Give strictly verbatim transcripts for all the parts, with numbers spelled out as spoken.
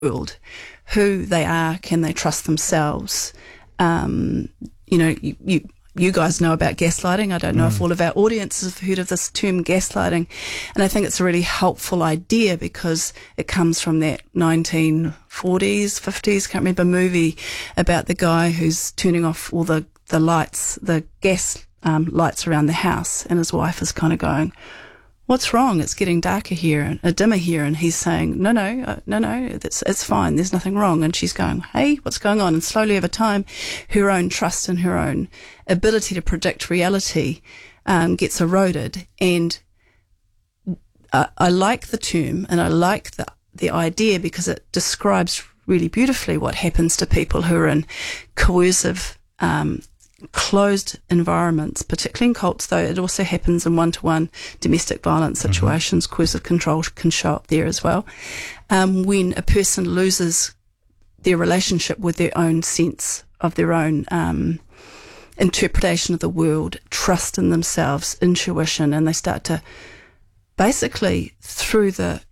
world. Who they are, can they trust themselves? Um, you know, you, you you guys know about gaslighting. I don't know mm. if all of our audiences have heard of this term gaslighting. And I think it's a really helpful idea because it comes from that nineteen forties, fifties, can't remember, movie about the guy who's turning off all the, the lights, the gas um, lights around the house. And his wife is kind of going, what's wrong? It's getting darker here and uh, dimmer here. And he's saying, no, no, uh, no, no, it's, it's fine. There's nothing wrong. And she's going, hey, what's going on? And slowly over time, her own trust and her own ability to predict reality um, gets eroded. And uh, I like the term and I like the, the idea because it describes really beautifully what happens to people who are in coercive um closed environments, particularly in cults, though it also happens in one-to-one domestic violence situations. Mm-hmm. Coercive control can show up there as well. Um, when a person loses their relationship with their own sense of their own um, interpretation of the world, trust in themselves, intuition, and they start to basically through the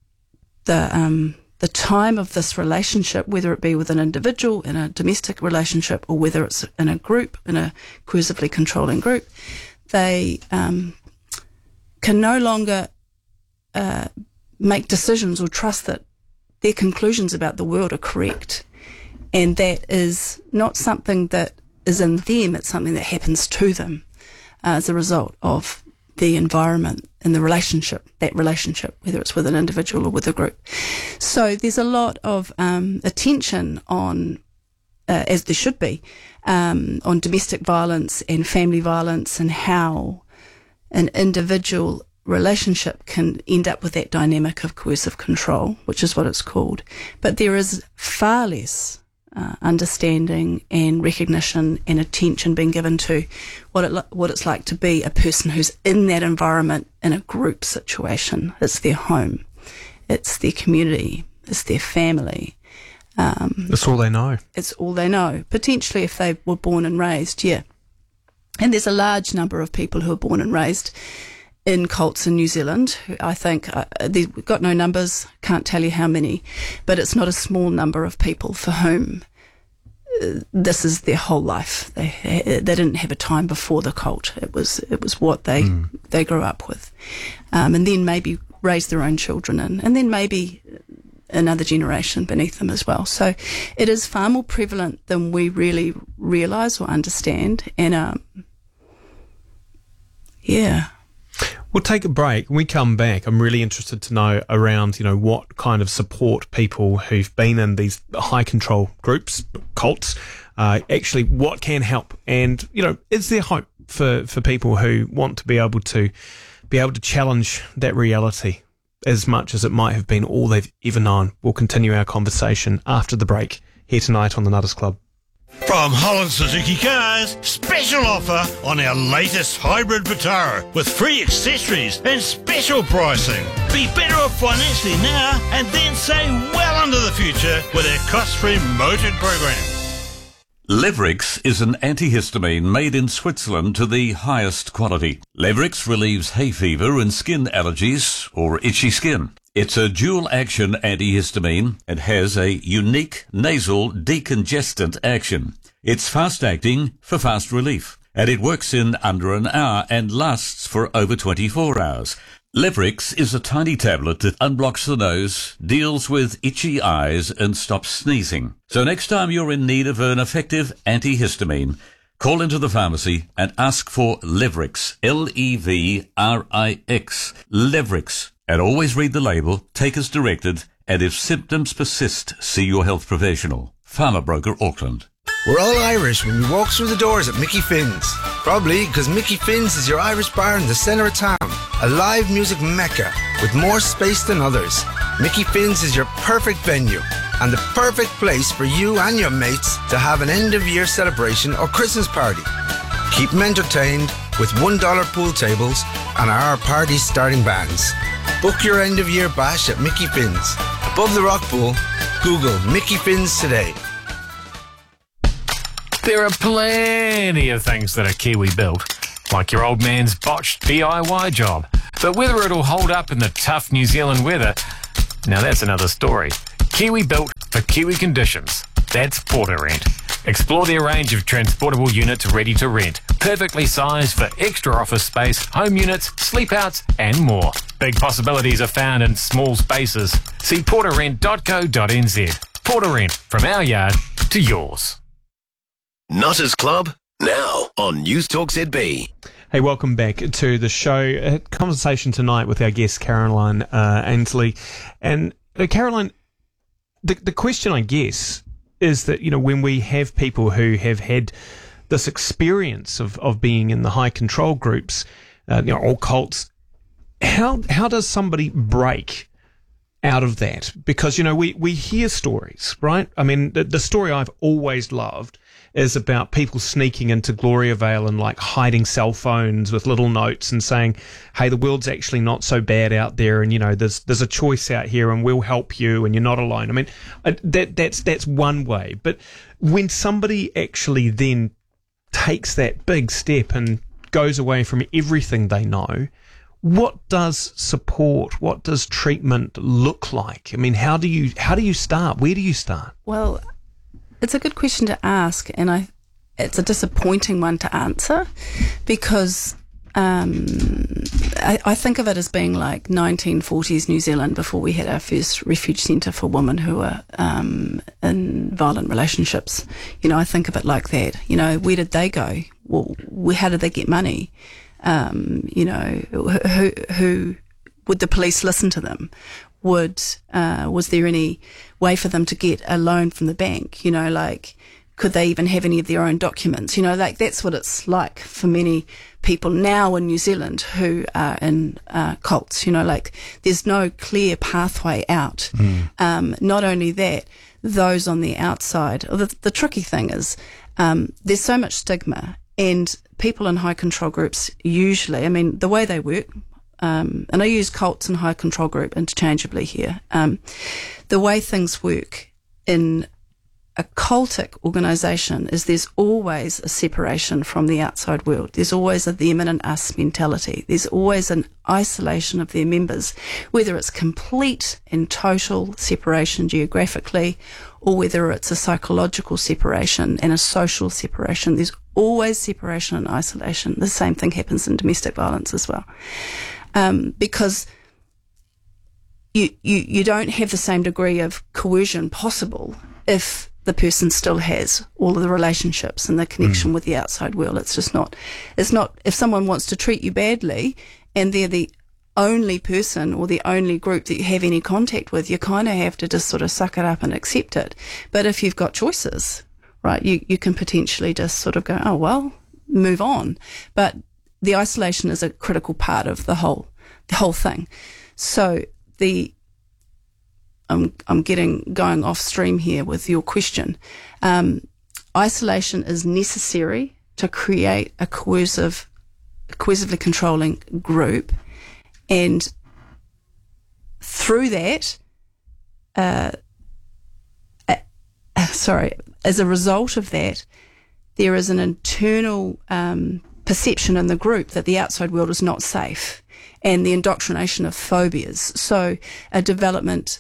the um, the time of this relationship, whether it be with an individual in a domestic relationship or whether it's in a group, in a coercively controlling group, they um, can no longer uh, make decisions or trust that their conclusions about the world are correct. And that is not something that is in them, it's something that happens to them uh, as a result of the environment and the relationship, that relationship, whether it's with an individual or with a group. So there's a lot of um, attention on, uh, as there should be, um, on domestic violence and family violence and how an individual relationship can end up with that dynamic of coercive control, which is what it's called. But there is far less Uh, understanding and recognition and attention being given to what it what it's like to be a person who's in that environment in a group situation. It's their home, it's their community, it's their family. Um, That's all they know. It's all they know. Potentially, if they were born and raised, yeah. And there's a large number of people who are born and raised in cults in New Zealand. I think uh, we've got no numbers, can't tell you how many, but it's not a small number of people for whom uh, this is their whole life. They they didn't have a time before the cult. It was it was what they mm. they grew up with, um, and then maybe raise their own children in, and then maybe another generation beneath them as well. So it is far more prevalent than we really realise or understand. And um, yeah. We'll take a break. When we come back, I'm really interested to know around, you know, what kind of support people who've been in these high control groups, cults, uh, actually what can help. And, you know, is there hope for, for people who want to be able to be able to challenge that reality as much as it might have been all they've ever known? We'll continue our conversation after the break here tonight on the Nutters Club. From Holland Suzuki Cars, special offer on our latest hybrid Vitara with free accessories and special pricing. Be better off financially now and then save well into the future with our cost-free motored program. Levrix is an antihistamine made in Switzerland to the highest quality. Levrix relieves hay fever and skin allergies or itchy skin. It's a dual-action antihistamine and has a unique nasal decongestant action. It's fast-acting for fast relief, and it works in under an hour and lasts for over twenty-four hours. Levrix is a tiny tablet that unblocks the nose, deals with itchy eyes, and stops sneezing. So next time you're in need of an effective antihistamine, call into the pharmacy and ask for Levrix, L E V R I X, Levrix. And always read the label, take as directed, and if symptoms persist, see your health professional. Farmer Broker Auckland. We're all Irish when we walk through the doors at Mickey Finn's. Probably because Mickey Finn's is your Irish bar in the centre of town. A live music mecca with more space than others. Mickey Finn's is your perfect venue and the perfect place for you and your mates to have an end-of-year celebration or Christmas party. Keep them entertained with one dollar pool tables and our party starting bands. Book your end-of-year bash at Mickey Finn's. Above the rock pool, Google Mickey Finn's today. There are plenty of things that a Kiwi built, like your old man's botched D I Y job. But whether it'll hold up in the tough New Zealand weather, now that's another story. Kiwi built for Kiwi conditions. That's Portarent. Explore their range of transportable units ready to rent, perfectly sized for extra office space, home units, sleep outs, and more. Big possibilities are found in small spaces. See portarent dot co dot n z. Portarent, from our yard to yours. Nutters Club, now on News Talk Z B. Hey, welcome back to the show. A conversation tonight with our guest, Caroline uh, Ainsley. And uh, Caroline, the, the question, I guess, is that, you know, when we have people who have had this experience of, of being in the high control groups, uh, you know, or cults, how how does somebody break out of that? Because, you know, we, we hear stories, right? I mean, the, the story I've always loved is about people sneaking into Gloria Vale and like hiding cell phones with little notes and saying, hey, the world's actually not so bad out there, and, you know, there's there's a choice out here and we'll help you and you're not alone. I mean, that that's that's one way. But when somebody actually then takes that big step and goes away from everything they know, what does support, what does treatment look like? I mean, how do you how do you start? Where do you start? Well, it's a good question to ask, and I, it's a disappointing one to answer, because um, I, I think of it as being like nineteen forties New Zealand before we had our first refuge centre for women who were um, in violent relationships. You know, I think of it like that. You know, where did they go? Well, where, how did they get money? Um, you know, who, who would the police listen to them? Would uh, was there any way for them to get a loan from the bank? You know, like, could they even have any of their own documents? You know, like, that's what it's like for many people now in New Zealand who are in uh, cults. You know, like, there's no clear pathway out. Mm. Um, not only that, those on the outside, the, the tricky thing is um, there's so much stigma, and people in high control groups usually, I mean, the way they work, Um, and I use cults and high control group interchangeably here. Um, the way things work in a cultic organisation is there's always a separation from the outside world. There's always a them and us mentality. There's always an isolation of their members, whether it's complete and total separation geographically, or whether it's a psychological separation and a social separation. There's always separation and isolation. The same thing happens in domestic violence as well. Um, because you, you you don't have the same degree of coercion possible if the person still has all of the relationships and the connection mm. with the outside world. It's just not, it's not, if someone wants to treat you badly and they're the only person or the only group that you have any contact with, you kind of have to just sort of suck it up and accept it. But if you've got choices, right, you, you can potentially just sort of go, oh, well, move on. But the isolation is a critical part of the whole, the whole thing. So the, I'm, I'm getting going off stream here with your question. Um, isolation is necessary to create a coercive, coercively controlling group, and through that, uh, uh, sorry, as a result of that, there is an internal um, perception in the group that the outside world is not safe, and the indoctrination of phobias. So a development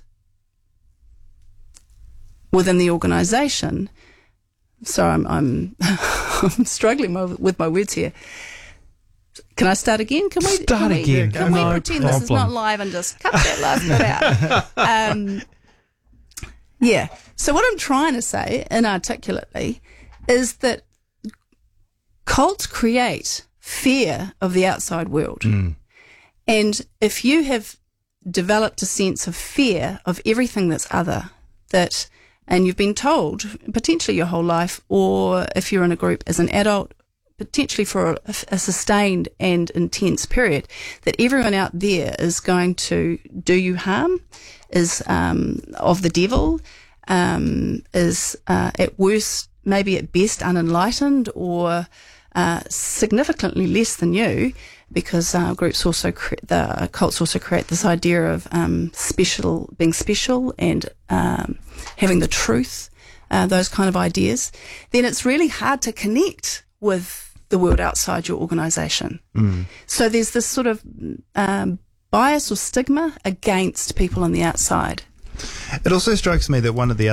within the organisation. So I'm I'm, I'm struggling with my words here. Can I start again? Can we start can again? We, can no we pretend problem. This is not live and just cut that last bit out? Um, yeah. So what I'm trying to say inarticulately is that cults create fear of the outside world. Mm. And if you have developed a sense of fear of everything that's other, that, and you've been told potentially your whole life, or if you're in a group as an adult, potentially for a, a sustained and intense period, that everyone out there is going to do you harm, is um, of the devil, um, is uh, at worst, maybe at best, unenlightened, or uh, significantly less than you, because uh, groups also, cre- the cults also create this idea of um, special, being special, and um, having the truth, uh, those kind of ideas. Then it's really hard to connect with the world outside your organisation. Mm. So there's this sort of um, bias or stigma against people on the outside. It also strikes me that one of the